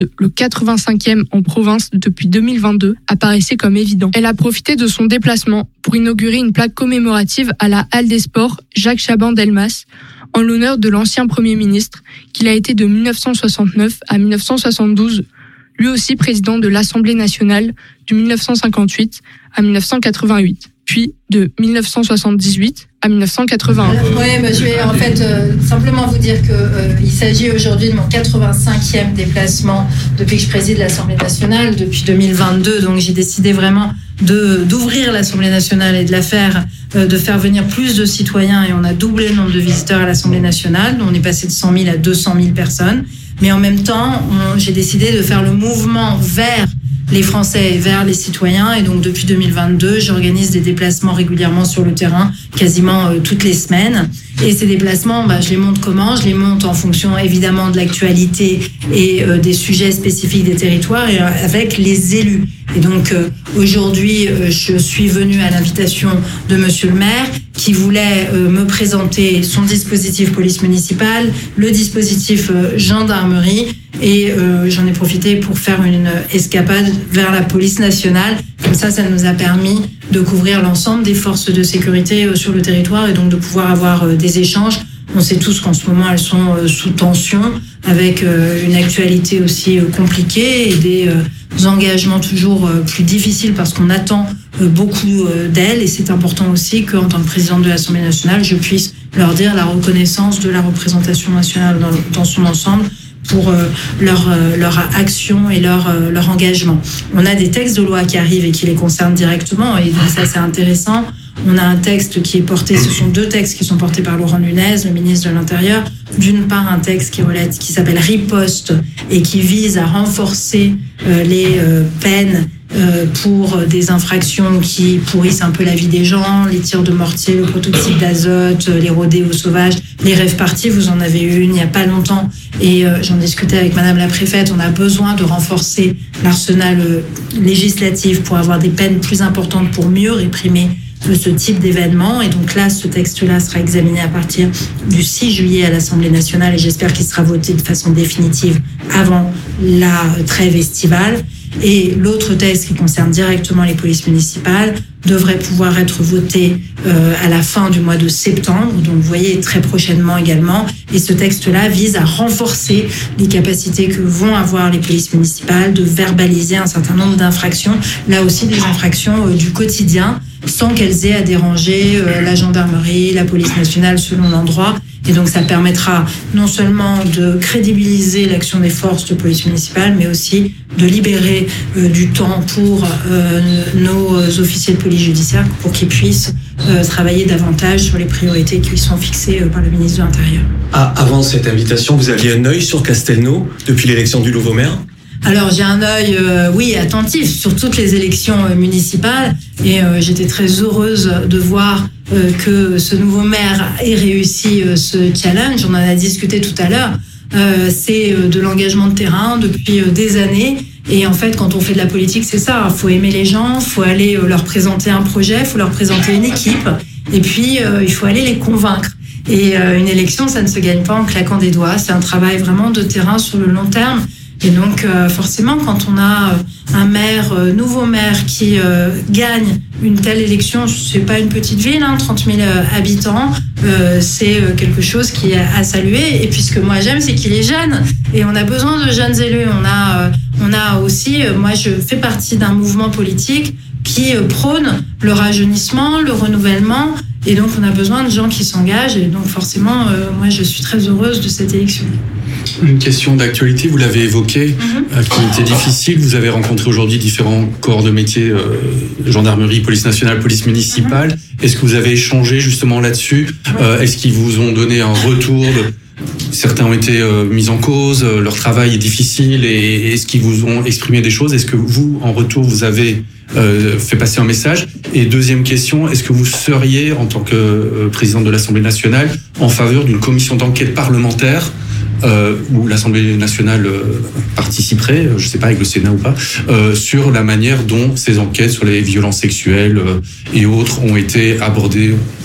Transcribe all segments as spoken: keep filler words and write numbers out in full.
le quatre-vingt-cinquième en province depuis deux mille vingt-deux, apparaissait comme évident. Elle a profité de son déplacement pour inaugurer une plaque commémorative à la Halle des Sports Jacques Chaban-Delmas, en l'honneur de l'ancien Premier ministre, qu'il a été de dix-neuf cent soixante-neuf à dix-neuf cent soixante-douze, lui aussi président de l'Assemblée nationale de dix-neuf cent cinquante-huit à dix-neuf cent quatre-vingt-huit, puis de dix-neuf cent soixante-dix-huit à dix-neuf cent quatre-vingt-un. Oui, bah, je vais en fait euh, simplement vous dire qu'il euh, s'agit aujourd'hui de mon quatre-vingt-cinquième déplacement depuis que je préside l'Assemblée nationale, depuis deux mille vingt-deux. Donc j'ai décidé vraiment de, d'ouvrir l'Assemblée nationale et de la faire, euh, de faire venir plus de citoyens. Et on a doublé le nombre de visiteurs à l'Assemblée nationale. On est passé de cent mille à deux cent mille personnes. Mais en même temps, on, j'ai décidé de faire le mouvement vers les Français et vers les citoyens. Et donc, depuis deux mille vingt-deux, j'organise des déplacements régulièrement sur le terrain, quasiment euh, toutes les semaines. Et ces déplacements, bah, je les monte comment ? Je les monte en fonction, évidemment, de l'actualité et euh, des sujets spécifiques des territoires et euh, avec les élus. Et donc, euh, aujourd'hui, euh, je suis venue à l'invitation de Monsieur le maire qui voulait euh, me présenter son dispositif police municipale, le dispositif euh, gendarmerie. Et euh, j'en ai profité pour faire une escapade vers la police nationale. Comme ça, ça nous a permis de couvrir l'ensemble des forces de sécurité euh, sur le territoire et donc de pouvoir avoir euh, des échanges. On sait tous qu'en ce moment, elles sont euh, sous tension, avec euh, une actualité aussi euh, compliquée et des euh, engagements toujours euh, plus difficiles parce qu'on attend euh, beaucoup euh, d'elles. Et c'est important aussi qu'en tant que présidente de l'Assemblée nationale, je puisse leur dire la reconnaissance de la représentation nationale dans, dans son ensemble, pour euh, leur, euh, leur action et leur, euh, leur engagement. On a des textes de loi qui arrivent et qui les concernent directement, et donc ça c'est intéressant. On a un texte qui est porté, ce sont deux textes qui sont portés par Laurent Nunez, le ministre de l'Intérieur. D'une part, un texte qui, relate, qui s'appelle Riposte et qui vise à renforcer euh, les euh, peines euh, pour des infractions qui pourrissent un peu la vie des gens, les tirs de mortier, le protoxyde d'azote, les rodéos sauvages, les rave-parties. Vous en avez eu une il n'y a pas longtemps et euh, j'en discutais avec Madame la Préfète. On a besoin de renforcer l'arsenal euh, législatif pour avoir des peines plus importantes pour mieux réprimer ce type d'événement. Et donc là, ce texte-là sera examiné à partir du six juillet à l'Assemblée nationale et j'espère qu'il sera voté de façon définitive avant la trêve estivale. Et l'autre texte qui concerne directement les polices municipales devrait pouvoir être voté euh, à la fin du mois de septembre, donc vous voyez très prochainement également. Et ce texte-là vise à renforcer les capacités que vont avoir les polices municipales de verbaliser un certain nombre d'infractions, là aussi des infractions euh, du quotidien, sans qu'elles aient à déranger euh, la gendarmerie, la police nationale selon l'endroit. Et donc ça permettra non seulement de crédibiliser l'action des forces de police municipale, mais aussi de libérer euh, du temps pour euh, nos officiers de police judiciaire pour qu'ils puissent euh, travailler davantage sur les priorités qui sont fixées euh, par le ministre de l'Intérieur. Ah, avant cette invitation, vous aviez un œil sur Castelnau depuis l'élection du nouveau maire ? Alors j'ai un œil, euh, oui, attentif sur toutes les élections euh, municipales et euh, j'étais très heureuse de voir euh, que ce nouveau maire ait réussi euh, ce challenge. On en a discuté tout à l'heure. Euh, c'est euh, de l'engagement de terrain depuis euh, des années. Et en fait, quand on fait de la politique, c'est ça. Il faut aimer les gens, il faut aller euh, leur présenter un projet, il faut leur présenter une équipe. Et puis, euh, il faut aller les convaincre. Et euh, une élection, ça ne se gagne pas en claquant des doigts. C'est un travail vraiment de terrain sur le long terme. Et donc, euh, forcément, quand on a euh, un maire, euh, nouveau maire qui euh, gagne une telle élection, c'est pas une petite ville, hein, trente mille euh, habitants, euh, c'est euh, quelque chose qui est à saluer. Et puis, ce que moi j'aime, c'est qu'il est jeune. Et on a besoin de jeunes élus. On a, euh, on a aussi, euh, moi je fais partie d'un mouvement politique qui euh, prône le rajeunissement, le renouvellement. Et donc, on a besoin de gens qui s'engagent. Et donc, forcément, euh, moi, je suis très heureuse de cette élection. Une question d'actualité, vous l'avez évoqué, mm-hmm. actualité difficile. Vous avez rencontré aujourd'hui différents corps de métier, euh, gendarmerie, police nationale, police municipale. Mm-hmm. Est-ce que vous avez échangé justement là-dessus ? Oui. euh, Est-ce qu'ils vous ont donné un retour de... Certains ont été euh, mis en cause, euh, leur travail est difficile. Et est-ce qu'ils vous ont exprimé des choses ? Est-ce que vous, en retour, vous avez euh, fait passer un message ? Et deuxième question, est-ce que vous seriez, en tant que euh, présidente de l'Assemblée nationale, en faveur d'une commission d'enquête parlementaire euh, où l'Assemblée nationale euh, participerait, je ne sais pas avec le Sénat ou pas, euh, sur la manière dont ces enquêtes sur les violences sexuelles euh, et autres ont été abordées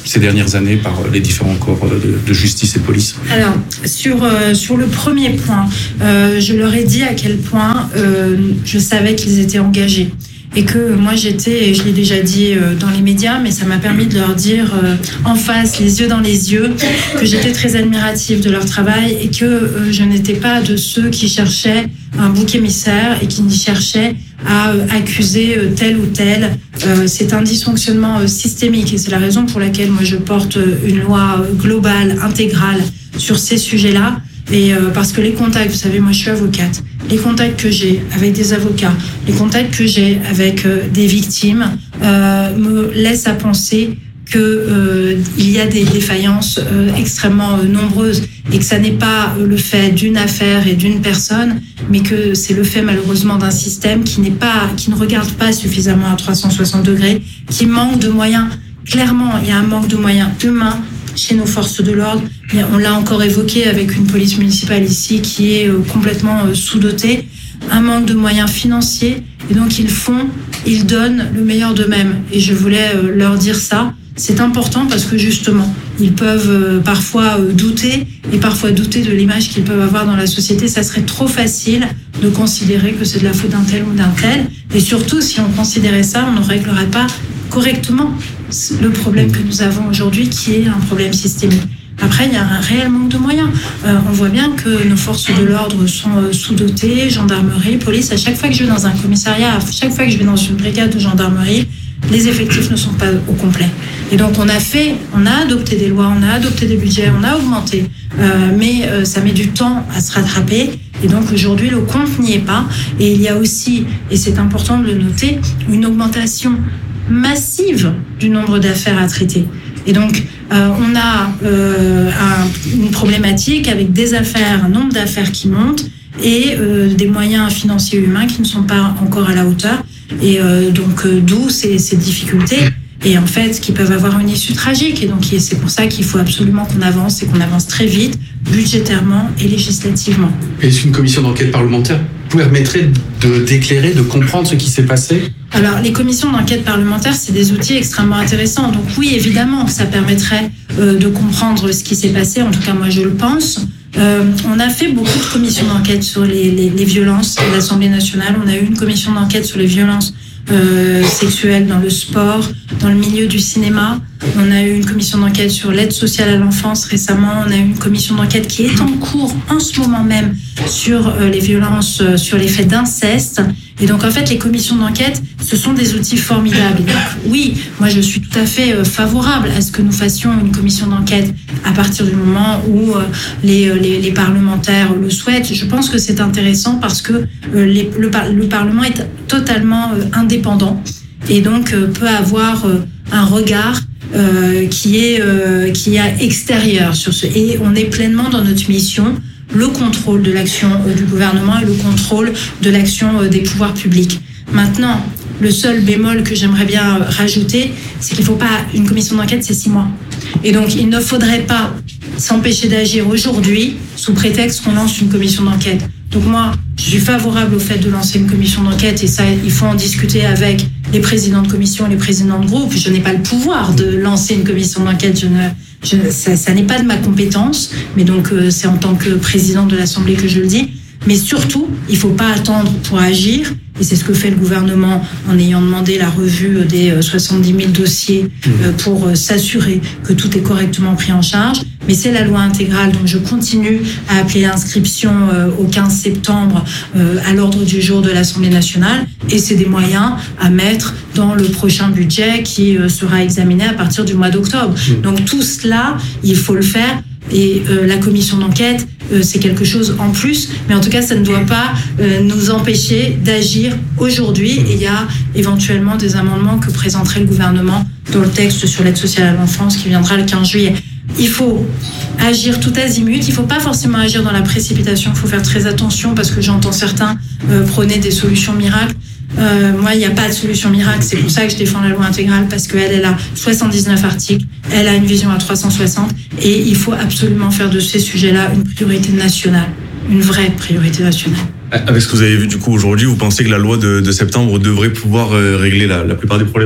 ces dernières années par les différents corps de, de justice et de police? Alors, sur, euh, sur le premier point, euh, je leur ai dit à quel point euh, je savais qu'ils étaient engagés. Et que moi j'étais, et je l'ai déjà dit dans les médias, mais ça m'a permis de leur dire en face, les yeux dans les yeux, que j'étais très admirative de leur travail et que je n'étais pas de ceux qui cherchaient un bouc émissaire et qui cherchaient à accuser tel ou tel. C'est un dysfonctionnement systémique et c'est la raison pour laquelle moi je porte une loi globale, intégrale sur ces sujets-là. Et euh, parce que les contacts, vous savez, moi je suis avocate, les contacts que j'ai avec des avocats, les contacts que j'ai avec euh, des victimes euh, me laissent à penser que euh, il y a des défaillances euh, extrêmement euh, nombreuses et que ça n'est pas euh, le fait d'une affaire et d'une personne, mais que c'est le fait malheureusement d'un système qui n'est pas, qui ne regarde pas suffisamment à trois cent soixante degrés, qui manque de moyens. Clairement, il y a un manque de moyens humains chez nos forces de l'ordre. On l'a encore évoqué avec une police municipale ici qui est complètement sous-dotée, un manque de moyens financiers, et donc ils font, ils donnent le meilleur d'eux-mêmes. Et je voulais leur dire ça. C'est important parce que justement, ils peuvent parfois douter et parfois douter de l'image qu'ils peuvent avoir dans la société. Ça serait trop facile de considérer que c'est de la faute d'un tel ou d'un tel. Et surtout, si on considérait ça, on ne réglerait pas correctement le problème que nous avons aujourd'hui, qui est un problème systémique. Après, il y a un réel manque de moyens. Euh, on voit bien que nos forces de l'ordre sont euh, sous-dotées, gendarmerie, police. À chaque fois que je vais dans un commissariat, à chaque fois que je vais dans une brigade de gendarmerie, les effectifs ne sont pas au complet. Et donc, on a fait, on a adopté des lois, on a adopté des budgets, on a augmenté. Euh, mais euh, ça met du temps à se rattraper. Et donc, aujourd'hui, le compte n'y est pas. Et il y a aussi, et c'est important de le noter, une augmentation massive du nombre d'affaires à traiter. Et donc, euh, on a euh, un, une problématique avec des affaires, un nombre d'affaires qui montent et euh, des moyens financiers et humains qui ne sont pas encore à la hauteur. Et euh, donc, euh, d'où ces, ces difficultés et en fait, qui peuvent avoir une issue tragique. Et donc, c'est pour ça qu'il faut absolument qu'on avance et qu'on avance très vite, budgétairement et législativement. Est-ce qu'une commission d'enquête parlementaire permettrait de d'éclairer, de comprendre ce qui s'est passé? Alors, les commissions d'enquête parlementaire, c'est des outils extrêmement intéressants. Donc oui, évidemment, ça permettrait euh, de comprendre ce qui s'est passé. En tout cas, moi, je le pense. Euh, on a fait beaucoup de commissions d'enquête sur les, les, les violences à l'Assemblée nationale. On a eu une commission d'enquête sur les violences euh, sexuelles dans le sport, dans le milieu du cinéma. On a eu une commission d'enquête sur l'aide sociale à l'enfance récemment. On a eu une commission d'enquête qui est en cours en ce moment même sur euh, les violences, euh, sur les faits d'inceste. Et donc, en fait, les commissions d'enquête, ce sont des outils formidables. Donc, oui, moi, je suis tout à fait euh, favorable à ce que nous fassions une commission d'enquête à partir du moment où euh, les, les, les parlementaires le souhaitent. Je pense que c'est intéressant parce que euh, les, le, le Parlement est totalement euh, indépendant et donc euh, peut avoir euh, un regard euh, qui est, euh, qui est extérieur sur ce. Et on est pleinement dans notre mission, le contrôle de l'action du gouvernement et le contrôle de l'action des pouvoirs publics. Maintenant, le seul bémol que j'aimerais bien rajouter, c'est qu'il ne faut pas... Une commission d'enquête, c'est six mois. Et donc, il ne faudrait pas s'empêcher d'agir aujourd'hui sous prétexte qu'on lance une commission d'enquête. Donc moi, je suis favorable au fait de lancer une commission d'enquête et ça, il faut en discuter avec les présidents de commission, les présidents de groupe. Je n'ai pas le pouvoir de lancer une commission d'enquête. Je ne... Je, ça, ça n'est pas de ma compétence, mais donc euh, c'est en tant que président de l'Assemblée que je le dis. Mais surtout, il ne faut pas attendre pour agir. Et c'est ce que fait le gouvernement en ayant demandé la revue des soixante-dix mille dossiers euh, pour euh, s'assurer que tout est correctement pris en charge. Mais c'est la loi intégrale, donc je continue à appeler l'inscription euh, au quinze septembre euh, à l'ordre du jour de l'Assemblée nationale. Et c'est des moyens à mettre dans le prochain budget qui euh, sera examiné à partir du mois d'octobre. Mmh. Donc tout cela, il faut le faire. Et euh, la commission d'enquête, euh, c'est quelque chose en plus, mais en tout cas, ça ne doit pas euh, nous empêcher d'agir aujourd'hui. Et il y a éventuellement des amendements que présenterait le gouvernement dans le texte sur l'aide sociale à l'enfance qui viendra le quinze juillet. Il faut agir tout azimut, il ne faut pas forcément agir dans la précipitation, il faut faire très attention parce que j'entends certains euh, prôner des solutions miracles. Euh, moi, il n'y a pas de solution miracle. C'est pour ça que je défends la loi intégrale parce qu'elle, elle a soixante-dix-neuf articles, elle a une vision à trois cent soixante et il faut absolument faire de ces sujets-là une priorité nationale, une vraie priorité nationale. Avec ce que vous avez vu du coup aujourd'hui, vous pensez que la loi de, de septembre devrait pouvoir euh, régler la, la plupart des problèmes ?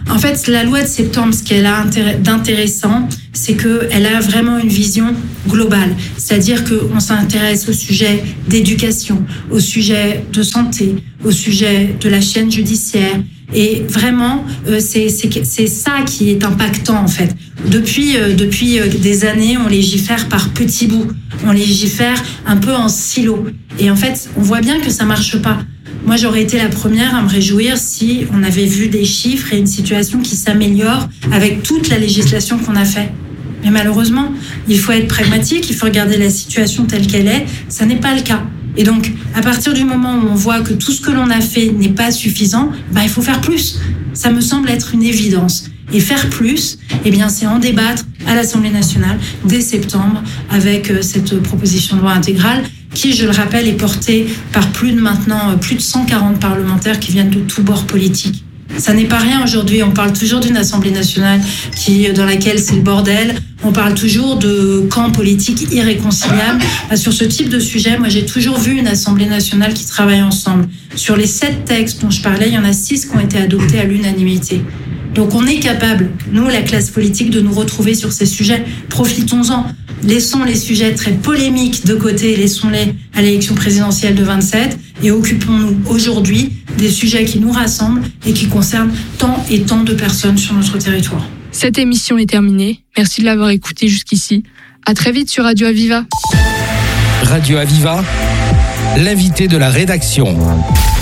En fait, la loi de septembre, ce qu'elle a d'intéressant, c'est qu'elle a vraiment une vision globale. C'est-à-dire qu'on s'intéresse au sujet d'éducation, au sujet de santé, au sujet de la chaîne judiciaire. Et vraiment, euh, c'est, c'est, c'est ça qui est impactant, en fait. Depuis, euh, depuis euh, des années, on légifère par petits bouts. On légifère un peu en silo. Et en fait, on voit bien que ça marche pas. Moi, j'aurais été la première à me réjouir si on avait vu des chiffres et une situation qui s'améliore avec toute la législation qu'on a fait. Mais malheureusement, il faut être pragmatique, il faut regarder la situation telle qu'elle est. Ça n'est pas le cas. Et donc, à partir du moment où on voit que tout ce que l'on a fait n'est pas suffisant, ben, il faut faire plus. Ça me semble être une évidence. Et faire plus, eh bien, c'est en débattre à l'Assemblée nationale dès septembre avec cette proposition de loi intégrale qui, je le rappelle, est portée par plus de maintenant plus de cent quarante parlementaires qui viennent de tous bords politiques. Ça n'est pas rien aujourd'hui. On parle toujours d'une Assemblée nationale qui, dans laquelle c'est le bordel. On parle toujours de camps politiques irréconciliables. Sur ce type de sujet, moi, j'ai toujours vu une Assemblée nationale qui travaille ensemble. Sur les sept textes dont je parlais, il y en a six qui ont été adoptés à l'unanimité. Donc on est capable, nous, la classe politique, de nous retrouver sur ces sujets. Profitons-en. Laissons les sujets très polémiques de côté, laissons-les à l'élection présidentielle de vingt-sept et occupons-nous aujourd'hui des sujets qui nous rassemblent et qui concernent tant et tant de personnes sur notre territoire. Cette émission est terminée. Merci de l'avoir écoutée jusqu'ici. À très vite sur Radio Aviva. Radio Aviva, l'invité de la rédaction.